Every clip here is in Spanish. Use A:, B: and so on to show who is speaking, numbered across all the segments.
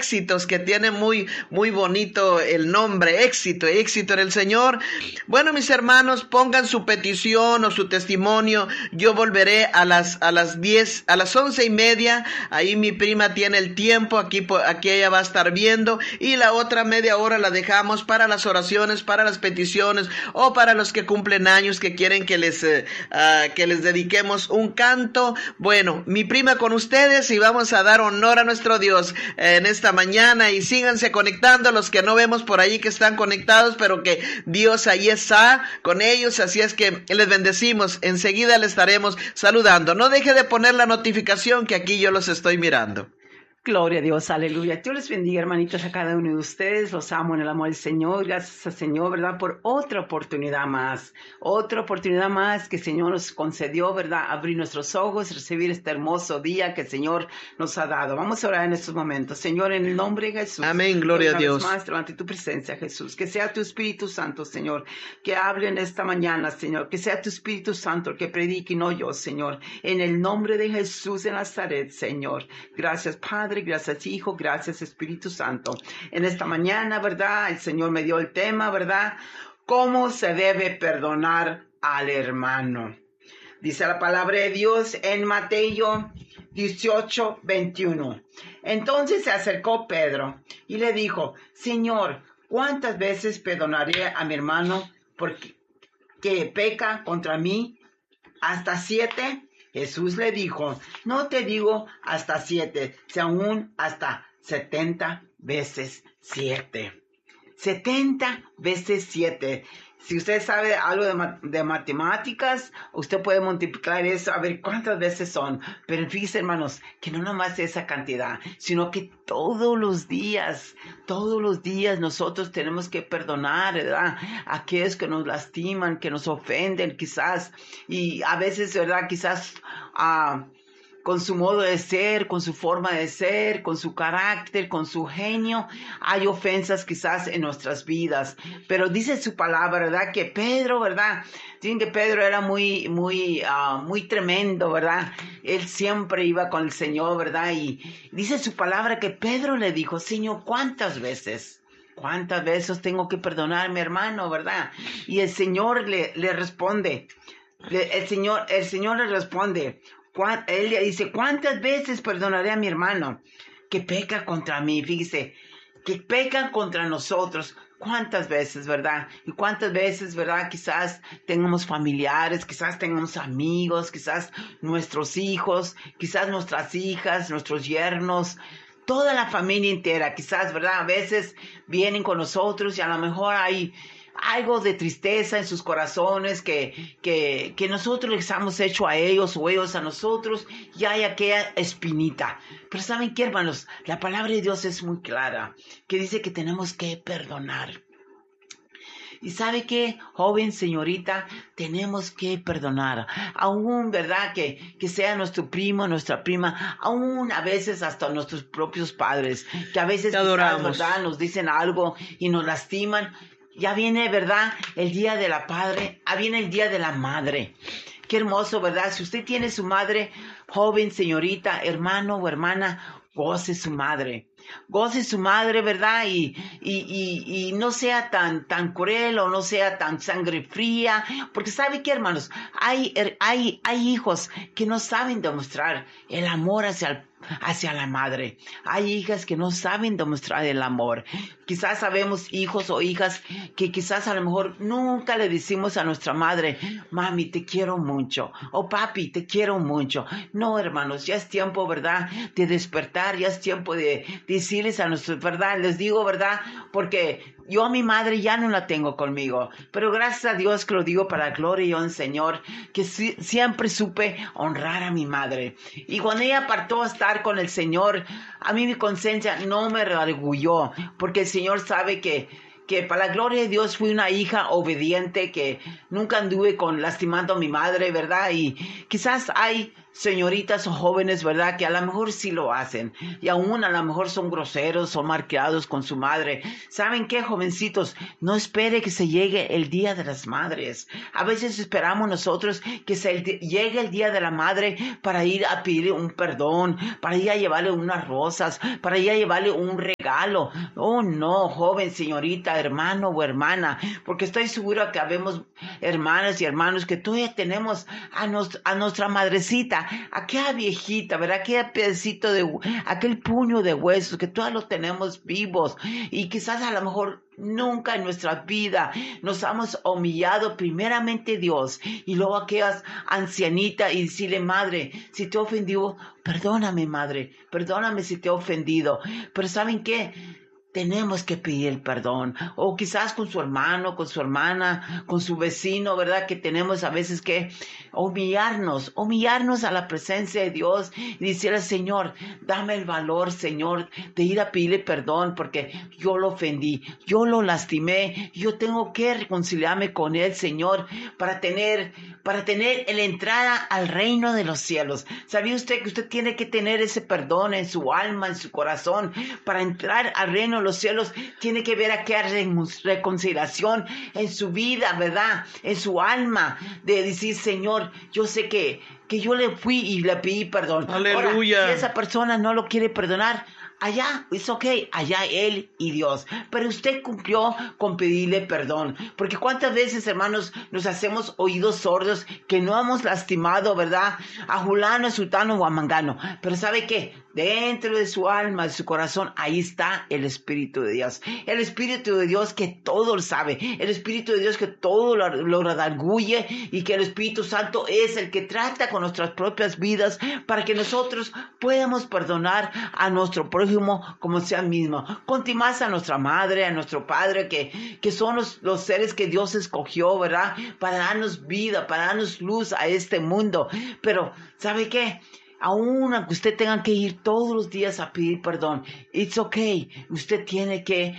A: éxitos, que tiene muy, muy bonito el nombre, éxito en el Señor. Bueno, mis hermanos, pongan su petición o su testimonio. Yo volveré a las 10, a las 11:30. Ahí mi prima tiene el tiempo, aquí ella va a estar viendo, y la otra media hora la dejamos para las oraciones, para las peticiones, o para los que cumplen años, que quieren que les dediquemos un canto. Bueno, mi prima con ustedes, y vamos a dar honor a nuestro Dios en esta mañana, y síganse conectando los que no vemos por ahí que están conectados, pero que Dios ahí está con ellos, así es que les bendecimos. Enseguida les estaremos saludando. No deje de poner la notificación, que aquí yo los estoy mirando.
B: Gloria a Dios, aleluya. Dios les bendiga, hermanitos, a cada uno de ustedes. Los amo en el amor del Señor. Gracias al Señor, ¿verdad? Por otra oportunidad más que el Señor nos concedió, ¿verdad? Abrir nuestros ojos, recibir este hermoso día que el Señor nos ha dado. Vamos a orar en estos momentos. Señor, en el nombre de Jesús.
A: Amén, gloria a Dios.
B: Una vez más, delante de tu presencia, Jesús. Que sea tu Espíritu Santo, Señor, que hable en esta mañana, Señor. Que sea tu Espíritu Santo el que predique y no yo, Señor. En el nombre de Jesús de Nazaret, Señor. Gracias, Padre. Gracias, Hijo, gracias, Espíritu Santo. En esta mañana, ¿verdad? El Señor me dio el tema, ¿verdad? ¿Cómo se debe perdonar al hermano? Dice la palabra de Dios en Mateo 18:21. Entonces se acercó Pedro y le dijo: Señor, ¿cuántas veces perdonaré a mi hermano porque peca contra mí? ¿Hasta 7? Jesús le dijo: no te digo hasta 7, si aún hasta 70 veces 7. 70 veces 7. Si usted sabe algo de matemáticas, usted puede multiplicar eso a ver cuántas veces son. Pero fíjense, hermanos, que no nomás esa cantidad, sino que todos los días nosotros tenemos que perdonar, ¿verdad? A aquellos que nos lastiman, que nos ofenden, quizás. Y a veces, ¿verdad? Quizás con su modo de ser, con su forma de ser, con su carácter, con su genio, hay ofensas quizás en nuestras vidas. Pero dice su palabra, ¿verdad? Que Pedro, ¿verdad? Dicen que Pedro era muy tremendo, ¿verdad? Él siempre iba con el Señor, ¿verdad? Y dice su palabra que Pedro le dijo: Señor, ¿cuántas veces? ¿Cuántas veces tengo que perdonar a mi hermano, verdad? Y el Señor le responde. El Señor le responde. Él le dice: ¿cuántas veces perdonaré a mi hermano que peca contra mí? Fíjese, que pecan contra nosotros. ¿Cuántas veces, verdad? Y cuántas veces, verdad, quizás tengamos familiares, quizás tengamos amigos, quizás nuestros hijos, quizás nuestras hijas, nuestros yernos, toda la familia entera, quizás, verdad, a veces vienen con nosotros y a lo mejor hay algo de tristeza en sus corazones que nosotros les hemos hecho a ellos o ellos a nosotros, y hay aquella espinita. Pero ¿saben qué, hermanos? La palabra de Dios es muy clara, que dice que tenemos que perdonar. Y ¿sabe qué, joven, señorita? Tenemos que perdonar. Aún, ¿verdad? Que sea nuestro primo, nuestra prima, aún a veces hasta nuestros propios padres, que a veces quizás, ¿verdad?, nos dicen algo y nos lastiman. Ya viene, ¿verdad?, el día de la padre, viene el día de la madre. Qué hermoso, ¿verdad? Si usted tiene su madre, joven, señorita, hermano o hermana, goce su madre. Goce su madre, ¿verdad? Y no sea tan cruel o no sea tan sangre fría. Porque ¿sabe qué, hermanos? Hay hijos que no saben demostrar el amor hacia la madre. Hay hijas que no saben demostrar el amor. Quizás sabemos hijos o hijas que quizás a lo mejor nunca le decimos a nuestra madre: mami, te quiero mucho, o papi, te quiero mucho. No, hermanos, ya es tiempo, ¿verdad?, de despertar, ya es tiempo de decirles a nuestros, ¿verdad? Les digo, ¿verdad? Porque yo a mi madre ya no la tengo conmigo, pero gracias a Dios que lo digo para la gloria y honra, Señor, que siempre supe honrar a mi madre. Y cuando ella partó a estar con el Señor, a mí mi conciencia no me redarguyó, porque el Señor sabe que para la gloria de Dios fui una hija obediente, que nunca anduve lastimando a mi madre, ¿verdad? Y quizás hay señoritas o jóvenes, ¿verdad? Que a lo mejor sí lo hacen. Y aún a lo mejor son groseros, son malcriados con su madre. ¿Saben qué, jovencitos? No espere que se llegue el Día de las Madres. A veces esperamos nosotros que llegue el Día de la Madre para ir a pedirle un perdón, para ir a llevarle unas rosas, para ir a llevarle un regalo. Oh, no, joven, señorita, hermano o hermana, porque estoy seguro que habemos hermanas y hermanos que todavía tenemos a nuestra madrecita, aquella viejita, ¿verdad? Aquel puño de huesos que todavía lo tenemos vivos, y quizás a lo mejor nunca en nuestra vida nos hemos humillado primeramente Dios y luego aquellas ancianitas y decirle: madre, si te he ofendido, perdóname, madre, perdóname si te he ofendido. Pero ¿saben qué? Tenemos que pedir el perdón, o quizás con su hermano, con su hermana, con su vecino, ¿verdad? Que tenemos a veces que humillarnos a la presencia de Dios y decirle: Señor, dame el valor, Señor, de ir a pedirle perdón porque yo lo ofendí, yo lo lastimé, yo tengo que reconciliarme con Él, Señor, para tener la entrada al reino de los cielos. ¿Sabía usted que usted tiene que tener ese perdón en su alma, en su corazón, para entrar al reino de los cielos? Tiene que ver aquella reconciliación en su vida, ¿verdad? En su alma, de decir: Señor, yo sé que yo le fui y le pedí perdón.
A: Aleluya.
B: Ahora, si esa persona no lo quiere perdonar, allá, es ok, allá él y Dios. Pero usted cumplió con pedirle perdón. Porque cuántas veces, hermanos, nos hacemos oídos sordos, que no hemos lastimado, ¿verdad? A fulano, a sultano o a mangano. Pero ¿sabe qué? Dentro de su alma, de su corazón, ahí está el Espíritu de Dios. El Espíritu de Dios que todo lo sabe. El Espíritu de Dios que todo lo redarguye, y que el Espíritu Santo es el que trata con nuestras propias vidas para que nosotros podamos perdonar a nuestro prójimo como sea mismo. Conti más a nuestra madre, a nuestro padre, que son los seres que Dios escogió, ¿verdad? Para darnos vida, para darnos luz a este mundo. Pero, ¿sabe qué? Aún aunque usted tenga que ir todos los días a pedir perdón, it's okay. Usted tiene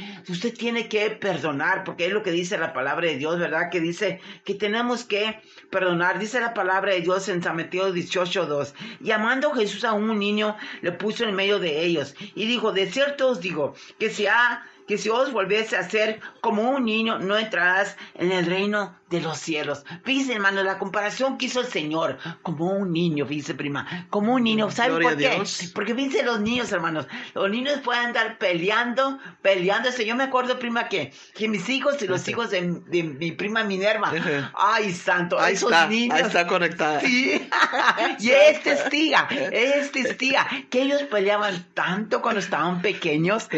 B: que perdonar, porque es lo que dice la palabra de Dios, ¿verdad? Que dice que tenemos que perdonar. Dice la palabra de Dios en San Mateo 18:2. Y amando Jesús a un niño, le puso en medio de ellos y dijo: de cierto os digo que si os volviese a ser como un niño, no entrarás en el reino de los cielos. Fíjese, hermano, la comparación que hizo el Señor, como un niño, fíjese, prima, como un niño. ¿Sabe
A: Gloria
B: por qué?
A: a Dios.
B: Porque fíjense, los niños, hermanos, los niños pueden andar peleándose. Yo me acuerdo, prima, que mis hijos y los hijos de mi prima Minerva, ay, santo,
A: Ahí
B: esos
A: está,
B: niños.
A: ahí está conectada.
B: Sí, y es testiga, que ellos peleaban tanto cuando estaban pequeños,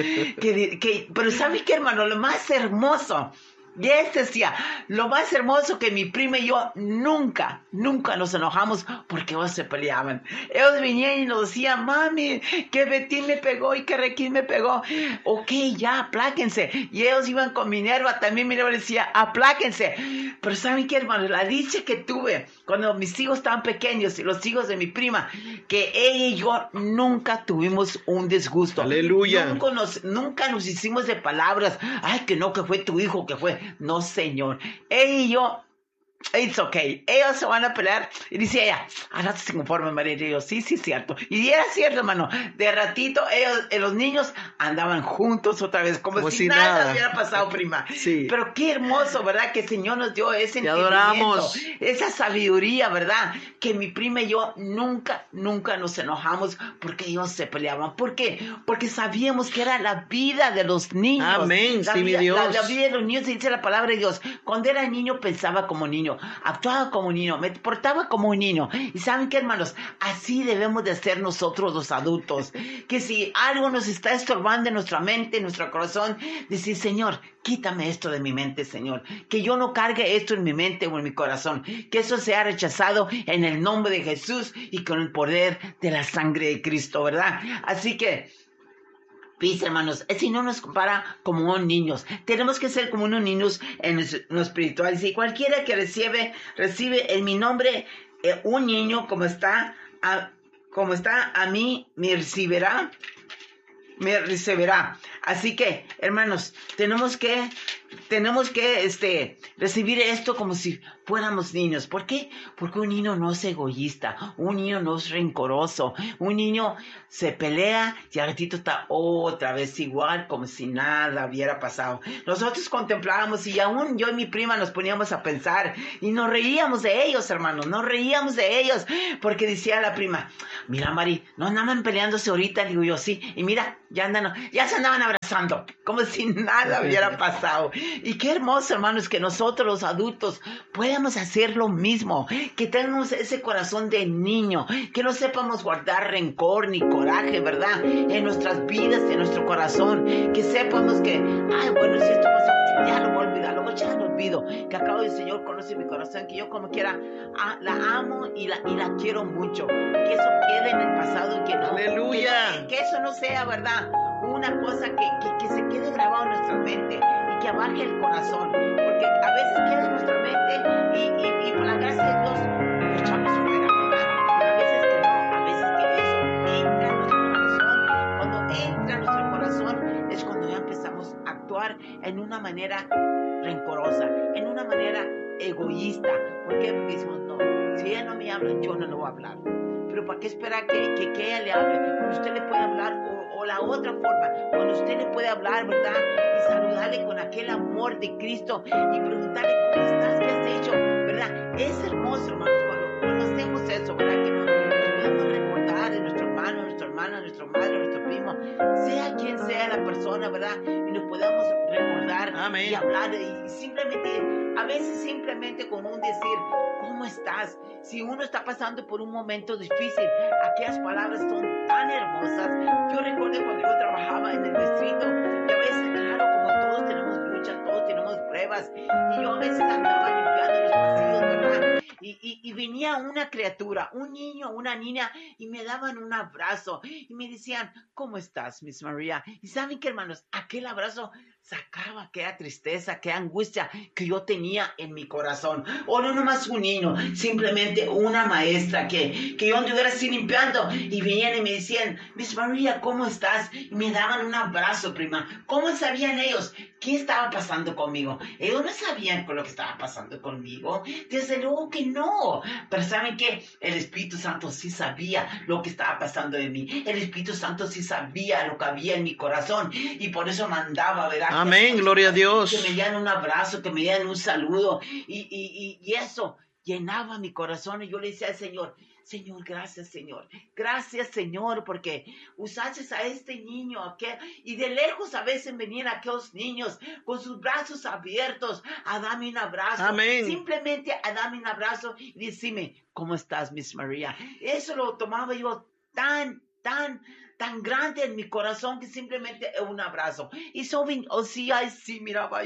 B: pero ¿sabe qué, hermano? Lo más hermoso, y decía, lo más hermoso, que mi prima y yo nunca nos enojamos porque ellos se peleaban. Ellos venían y nos decían: mami, que Betty me pegó y que Requín me pegó. Ok, ya, apláquense. Y ellos iban con Minerva, también Minerva decía: apláquense. Pero ¿saben qué, hermano? La dicha que tuve cuando mis hijos estaban pequeños y los hijos de mi prima, que ella y yo nunca tuvimos un disgusto.
A: Aleluya.
B: Nunca nos hicimos de palabras: ay, que no, que fue tu hijo, que fue. No, Señor. Ella y yo, it's okay. Ellos se van a pelear. Y dice ella: al rato se conforman, María. Y yo: sí, cierto. Y era cierto, hermano. De ratito, los niños andaban juntos otra vez, como si nada hubiera pasado, prima.
A: Sí.
B: Pero qué hermoso, ¿verdad? Que el Señor nos dio ese
A: Te
B: entendimiento,
A: adoramos.
B: esa sabiduría, ¿verdad? Que mi prima y yo nunca nos enojamos porque ellos se peleaban. ¿Por qué? Porque sabíamos que era la vida de los niños.
A: Amén,
B: La
A: sí,
B: vida,
A: mi Dios.
B: La vida de los niños, dice la palabra de Dios. Cuando era niño pensaba como niño, actuaba como un niño, me portaba como un niño. Y ¿saben qué, hermanos? Así debemos de ser nosotros los adultos. Que si algo nos está estorbando en nuestra mente, en nuestro corazón, decir: Señor, quítame esto de mi mente, Señor. Que yo no cargue esto en mi mente o en mi corazón. Que eso sea rechazado en el nombre de Jesús y con el poder de la sangre de Cristo, ¿verdad? Así que, fíjense, hermanos, si no nos compara como unos niños. Tenemos que ser como unos niños en lo espiritual. Si cualquiera que recibe en mi nombre un niño como está a mí, me recibirá. Así que, hermanos, tenemos que tenemos que recibir esto como si fuéramos niños. ¿Por qué? Porque un niño no es egoísta, un niño no es rencoroso, un niño se pelea y al ratito está otra vez igual, como si nada hubiera pasado. Nosotros contemplábamos y aún yo y mi prima nos poníamos a pensar y nos reíamos de ellos, hermanos, nos reíamos de ellos, porque decía la prima, mira, Mari, no andaban peleándose ahorita, digo yo, sí, y mira, ya se andaban abrazando, como si nada hubiera pasado. Y qué hermoso, hermanos, que nosotros los adultos podamos hacer lo mismo, que tengamos ese corazón de niño, que no sepamos guardar rencor ni coraje, ¿verdad? En nuestras vidas, en nuestro corazón, que sepamos que, ay, bueno, si esto pasó, ya lo voy a olvidar, luego ya lo olvido, que acabo del Señor conoce mi corazón, que yo como quiera la amo y la quiero mucho, que eso quede en el pasado, que no,
A: ¡Aleluya!
B: que eso no sea, ¿verdad? Una cosa que se quede grabado en nuestra mente y que abarque el corazón, porque a veces queda en nuestra mente y por la gracia de Dios lo echamos fuera, ¿verdad? Pero a veces que no, a veces que eso entra en nuestro corazón. Cuando entra en nuestro corazón es cuando ya empezamos a actuar en una manera rencorosa, en una manera egoísta. ¿Por qué? Porque decimos, no, si ella no me habla, yo no le voy a hablar. Pero ¿para qué esperar que ella le hable? Cuando usted le puede hablar, o la otra forma, cuando usted le puede hablar, ¿verdad? Y saludarle con aquel amor de Cristo y preguntarle cómo estás, qué has hecho, ¿verdad? Es hermoso, hermanos, cuando hacemos eso, ¿verdad? Que nos podemos recordar de nuestro hermano, nuestra hermana, nuestra madre, nuestro primo, sea quien sea la persona, ¿verdad? Y nos podamos recordar
A: Amén.
B: y hablar y simplemente, a veces simplemente con un decir, ¿cómo estás? Si uno está pasando por un momento difícil, aquellas palabras son tan hermosas. Yo recuerdo cuando yo trabajaba en el distrito, y a veces, claro, como todos tenemos luchas, todos tenemos pruebas, y yo a veces andaba limpiando los pasillos, ¿verdad? Y venía una criatura, un niño, una niña, y me daban un abrazo, y me decían, ¿cómo estás, Miss María? Y ¿saben qué, hermanos? Aquel abrazo sacaba aquella tristeza, aquella angustia que yo tenía en mi corazón. O no nomás un niño, simplemente una maestra que yo anduviera así limpiando y venían y me decían, Miss María, ¿cómo estás? Y me daban un abrazo, prima. ¿Cómo sabían ellos qué estaba pasando conmigo? Ellos no sabían con lo que estaba pasando conmigo. Desde luego que no. Pero ¿saben qué? El Espíritu Santo sí sabía lo que estaba pasando en mí. El Espíritu Santo sí sabía lo que había en mi corazón y por eso mandaba, ¿verdad?
A: Amén, gloria a Dios.
B: Que me dieran un abrazo, que me dieran un saludo y eso llenaba mi corazón y yo le decía al Señor, Señor, gracias, Señor, porque usaste a este niño, y de lejos a veces venían aquellos niños con sus brazos abiertos a darme un abrazo.
A: Amén.
B: Simplemente a darme un abrazo y decirme, ¿cómo estás, Miss María? Eso lo tomaba yo tan grande en mi corazón que simplemente un abrazo. Y miraba,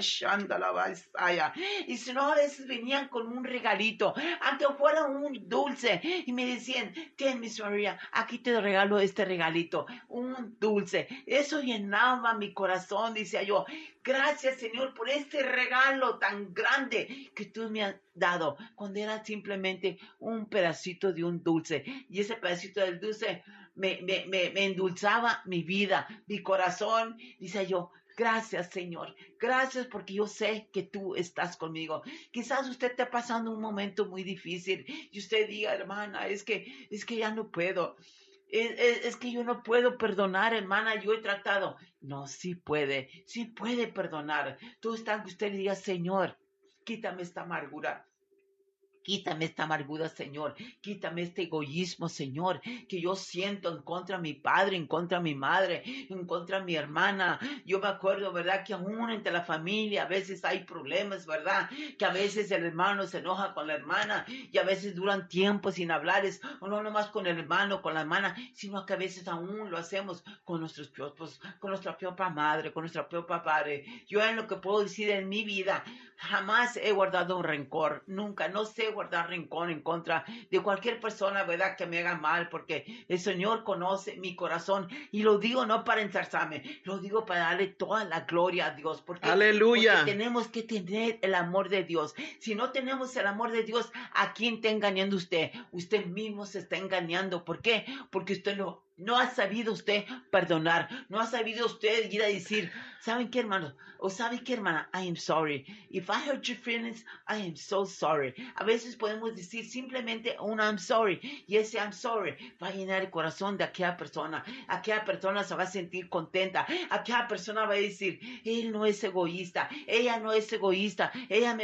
B: y si no, a veces venían con un regalito, aunque fuera un dulce, y me decían, ten, Miss María, aquí te regalo este regalito, un dulce. Eso llenaba mi corazón, decía yo, gracias, Señor, por este regalo tan grande que tú me has dado, cuando era simplemente un pedacito de un dulce, y ese pedacito del dulce me endulzaba mi vida, mi corazón. Dice yo, gracias, Señor, gracias porque yo sé que tú estás conmigo. Quizás usted esté pasando un momento muy difícil y usted diga, hermana, es que ya no puedo. Es que yo no puedo perdonar, hermana, yo he tratado. No, sí puede perdonar. Todo está que usted le diga, Señor, quítame esta amargura. Quítame esta amargura, Señor. Quítame este egoísmo, Señor, que yo siento en contra de mi padre, en contra de mi madre, en contra de mi hermana. Yo me acuerdo, ¿verdad? Que aún entre la familia a veces hay problemas, ¿verdad? Que a veces el hermano se enoja con la hermana y a veces duran tiempo sin hablarles, o no nomás con el hermano, con la hermana, sino que a veces aún lo hacemos con nuestra propia madre, con nuestra propia padre. Yo en lo que puedo decir en mi vida, jamás he guardado un rencor, nunca, no sé guardar rencor en contra de cualquier persona, ¿verdad? Que me haga mal, porque el Señor conoce mi corazón y lo digo no para ensalzarme, lo digo para darle toda la gloria a Dios, porque,
A: ¡Aleluya!
B: porque tenemos que tener el amor de Dios. Si no tenemos el amor de Dios, ¿a quién está engañando usted? Usted mismo se está engañando. ¿Por qué? Porque usted lo No ha sabido usted perdonar. No ha sabido usted ir a decir, ¿saben qué, hermano? O ¿saben qué, hermana? I am sorry. If I hurt your feelings, I am so sorry. A veces podemos decir simplemente un I'm sorry. Y ese I'm sorry va a llenar el corazón de aquella persona. Aquella persona se va a sentir contenta. Aquella persona va a decir, él no es egoísta. Ella no es egoísta. Ella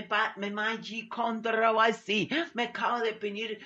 B: me acaba de pedir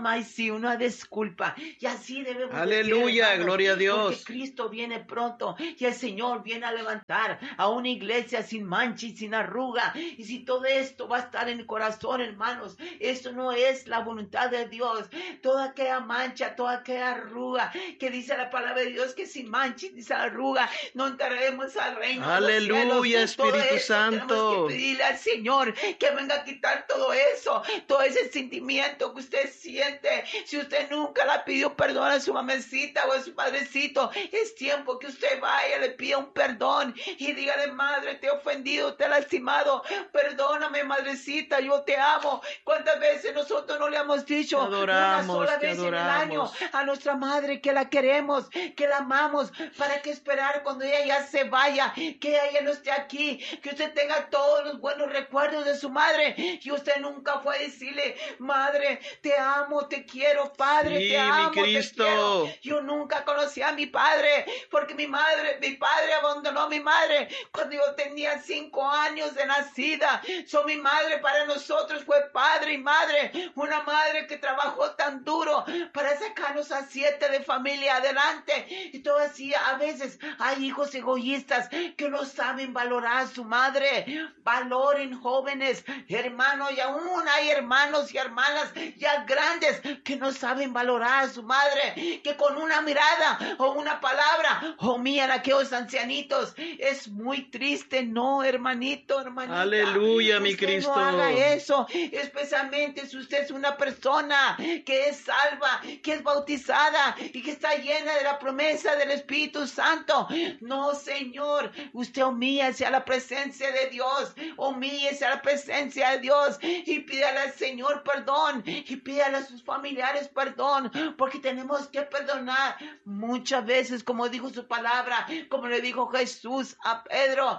B: una disculpa. Y así debemos
A: Aleluya,
B: decir,
A: gloria a Dios.
B: porque Cristo viene pronto y el Señor viene a levantar a una iglesia sin mancha y sin arruga. Y si todo esto va a estar en el corazón, hermanos, eso no es la voluntad de Dios. Toda aquella mancha, toda aquella arruga que dice la palabra de Dios que sin mancha y sin arruga no entraremos al reino.
A: Aleluya, Espíritu Santo.
B: Tenemos que pedirle al Señor que venga a quitar todo eso, todo ese sentimiento que usted siente. Si usted nunca le pidió perdón a su mamacita o a su padrecito, es tiempo que usted vaya, le pida un perdón y dígale, madre, te he ofendido, te he lastimado, perdóname, madrecita, yo te amo. ¿Cuántas veces nosotros no le hemos dicho una sola vez en el año a nuestra madre que la queremos, que la amamos? ¿Para qué esperar cuando ella ya se vaya, que ella ya no esté aquí, que usted tenga todos los buenos recuerdos de su madre y usted nunca fue a decirle, madre, te amo, te quiero, padre,
A: sí,
B: te amo,
A: mi Cristo.
B: te quiero? Yo nunca conocí a mi padre porque mi padre abandonó a mi madre cuando yo tenía 5 años de nacida. Mi madre para nosotros fue padre y madre, una madre que trabajó tan duro para sacarnos a 7 de familia adelante. Y todo así, a veces hay hijos egoístas que no saben valorar a su madre. Valoren, jóvenes, hermanos, y aún hay hermanos y hermanas ya grandes que no saben valorar a su madre, que con una mirada o una palabra humillan a aquellos ancianitos. Es muy triste, no, hermanito, hermanita.
A: Aleluya, mi
B: Usted
A: Cristo.
B: no haga eso, especialmente si usted es una persona que es salva, que es bautizada y que está llena de la promesa del Espíritu Santo. No, Señor, usted humíllese a la presencia de Dios, humíllese a la presencia de Dios y pídale al Señor perdón y pídale a sus familiares perdón, porque tenemos que perdonar muchas veces, como dijo su palabra, como le dijo Jesús a Pedro,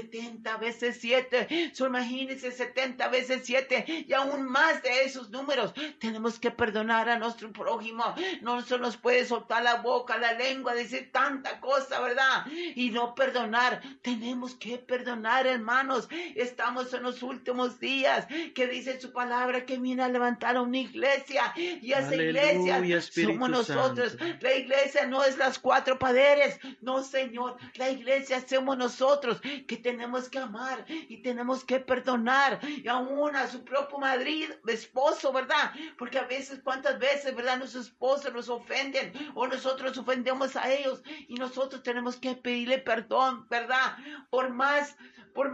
B: 70 veces 7. Imagínense 70 veces 7 y aún más de esos números. Tenemos que perdonar a nuestro prójimo. No se nos puede soltar la boca, la lengua, decir tanta cosa, ¿verdad? Y no perdonar. Tenemos que perdonar, hermanos. Estamos en los últimos días que dice su palabra que viene a levantar a una iglesia y esa
A: Aleluya,
B: iglesia
A: Espíritu
B: somos nosotros.
A: Santo.
B: La iglesia no es las 4 paredes, no, Señor. La iglesia somos nosotros que tenemos que amar y tenemos que perdonar y aún a su propio marido, esposo, ¿verdad? Porque a veces, cuántas veces, ¿verdad? Nuestros esposos nos ofenden o nosotros ofendemos a ellos y nosotros tenemos que pedirle perdón, ¿verdad? Por más, por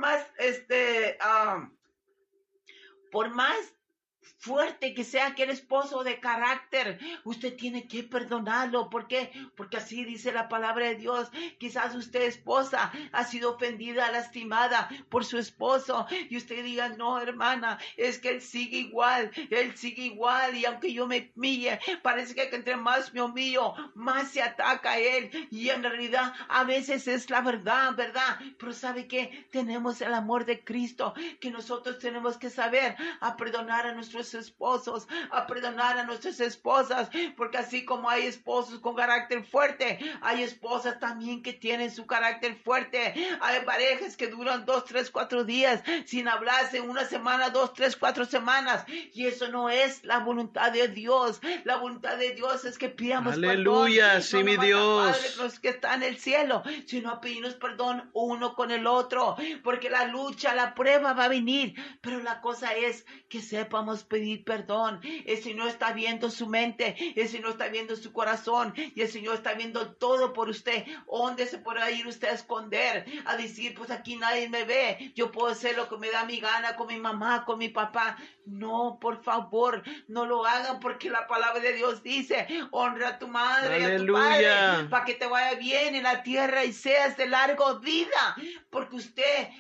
B: más fuerte que sea aquel esposo de carácter, usted tiene que perdonarlo. ¿Por qué? Porque así dice la palabra de Dios. Quizás usted, esposa, ha sido ofendida, lastimada por su esposo y usted diga, no, hermana, es que él sigue igual y aunque yo me humille, parece que entre más me humillo, más se ataca a él y en realidad a veces es la verdad, ¿verdad? Pero ¿sabe qué? Tenemos el amor de Cristo que nosotros tenemos que saber a perdonar a nuestros esposos, a perdonar a nuestras esposas, porque así como hay esposos con carácter fuerte, hay esposas también que tienen su carácter fuerte. Hay parejas que duran 2, 3, 4 días sin hablarse, una semana, 2, 3, 4 semanas, y eso no es la voluntad de Dios. La voluntad de Dios es que pidamos
A: Aleluya,
B: perdón,
A: sí,
B: no
A: mi
B: nomás
A: Dios.
B: al Padre los que está en el cielo, sino a pedirnos perdón uno con el otro, porque la lucha, la prueba va a venir, pero la cosa es que sepamos pedir perdón. El Señor está viendo su mente, el Señor está viendo su corazón y el Señor está viendo todo por usted. ¿Dónde se podrá ir usted a esconder? A decir, pues aquí nadie me ve, yo puedo hacer lo que me da mi gana con mi mamá, con mi papá. No, por favor, no lo hagan, porque la palabra de Dios dice, honra a tu madre y a tu padre para que te vaya bien en la tierra y seas de larga vida, porque usted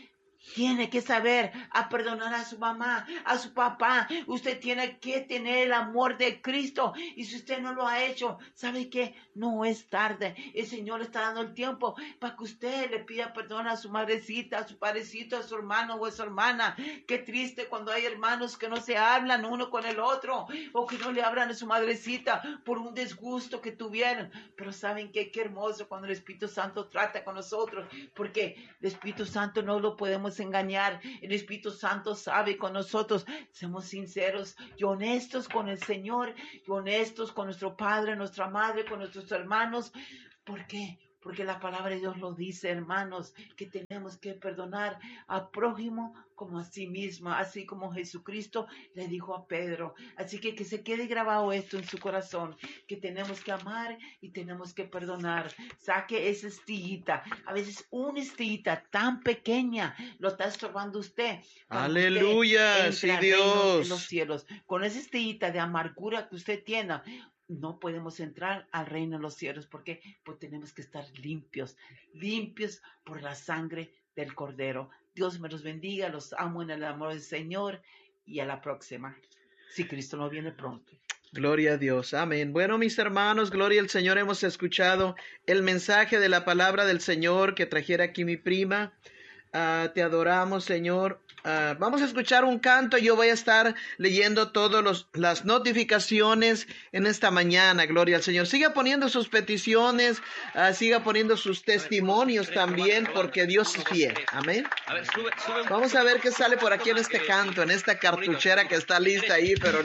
B: tiene que saber a perdonar a su mamá, a su papá. Usted tiene que tener el amor de Cristo. Y si usted no lo ha hecho, ¿sabe qué? No es tarde. El Señor está dando el tiempo para que usted le pida perdón a su madrecita, a su padrecito, a su hermano o a su hermana. Qué triste cuando hay hermanos que no se hablan uno con el otro, o que no le hablan a su madrecita por un disgusto que tuvieron. Pero ¿saben qué? Qué hermoso cuando el Espíritu Santo trata con nosotros, porque el Espíritu Santo no lo podemos engañar. El Espíritu Santo sabe con nosotros. Seamos sinceros y honestos con el Señor, y honestos con nuestro Padre, nuestra Madre, con nuestros hermanos. ¿Por qué? Porque la palabra de Dios lo dice, hermanos, que tenemos que perdonar al prójimo como a sí mismo, así como Jesucristo le dijo a Pedro. Así que se quede grabado esto en su corazón, que tenemos que amar y tenemos que perdonar. Saque esa estillita, a veces una estillita tan pequeña lo está estorbando usted.
A: Aleluya, sí,
B: Dios. En los
A: Dios.
B: cielos, con esa estillita de amargura que usted tiene, no podemos entrar al reino de los cielos. Porque pues tenemos que estar limpios por la sangre del Cordero. Dios me los bendiga, los amo en el amor del Señor, y a la próxima, si Cristo no viene pronto.
A: Gloria a Dios, amén. Bueno, mis hermanos, gloria al Señor, hemos escuchado el mensaje de la palabra del Señor que trajera aquí mi prima. Te adoramos, Señor. Vamos a escuchar un canto. Yo voy a estar leyendo todas las notificaciones en esta mañana. Gloria al Señor. Siga poniendo sus peticiones, siga poniendo sus testimonios también, porque Dios es fiel. Amén. Vamos a ver qué sale por aquí en este canto, en esta cartuchera que está lista ahí, pero